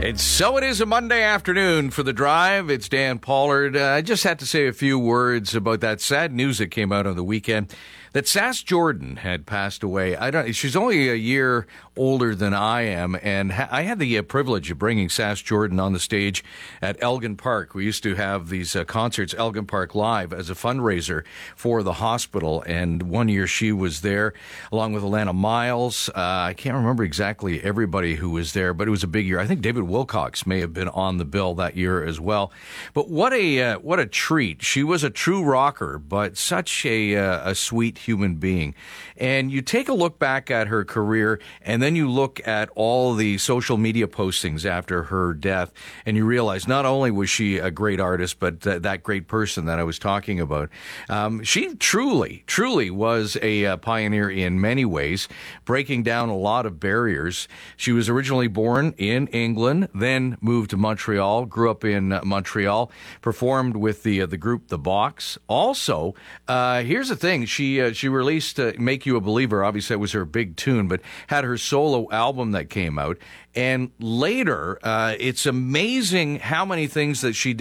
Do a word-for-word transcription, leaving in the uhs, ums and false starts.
And so it is a Monday afternoon for The Drive. It's Dan Pollard. Uh, I just had to say a few words about that sad news that came out on the weekend that Sass Jordan had passed away. I don't. She's only a year older than I am, and ha- I had the uh, privilege of bringing Sass Jordan on the stage at Elgin Park. We used to have these uh, concerts, Elgin Park Live, as a fundraiser for the hospital, and one year she was there along with Alana Miles. Uh, I can't remember exactly everybody who was there, but it was a big year. I think David Wilcox may have been on the bill that year as well. But what a uh, what a treat. She was a true rocker, but such a, uh, a sweet human being. And you take a look back at her career, and then you look at all the social media postings after her death, and you realize not only was she a great artist, but th- that great person that I was talking about. Um, she truly, truly was a uh, pioneer in many ways, breaking down a lot of barriers. She was originally born in England, then moved to Montreal, grew up in uh, Montreal, performed with the uh, the group The Box. Also, uh, here's the thing, she uh, she released uh, Make You a Believer. Obviously, that was her big tune, but had her solo album that came out. And later, uh, it's amazing how many things that she did.